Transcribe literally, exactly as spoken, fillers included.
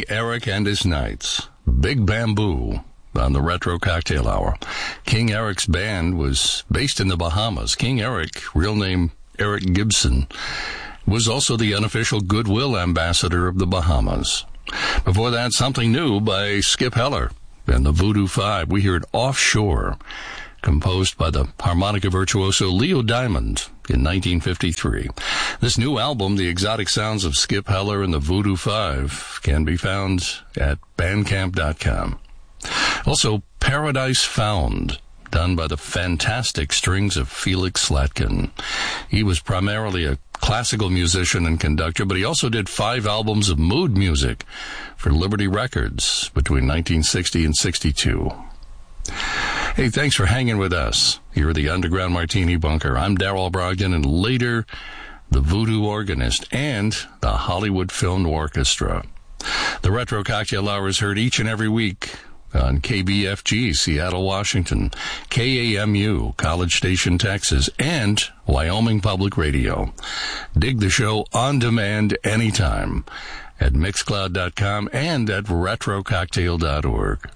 Eric and His Knights, Big Bamboo, on the Retro Cocktail Hour. King Eric's band was based in the Bahamas. King Eric, real name Eric Gibson, was also the unofficial goodwill ambassador of the Bahamas. Before that, Something New by Skip Heller and the Voodoo Five. We heard Offshore, composed by the harmonica virtuoso Leo Diamond in nineteen fifty-three. This new album, The Exotic Sounds of Skip Heller and the Voodoo Five, can be found at bandcamp dot com. Also, Paradise Found, done by the fantastic strings of Felix Slatkin. He was primarily a classical musician and conductor, but he also did five albums of mood music for Liberty Records between nineteen sixty and sixty-two. Hey, thanks for hanging with us here at the Underground Martini Bunker. I'm Darrell Brogdon, and later, the Voodoo Organist and the Hollywood Film Orchestra. The Retro Cocktail Hour is heard each and every week on K B F G, Seattle, Washington, K A M U, College Station, Texas, and Wyoming Public Radio. Dig the show on demand anytime at mixcloud dot com and at retro cocktail dot org.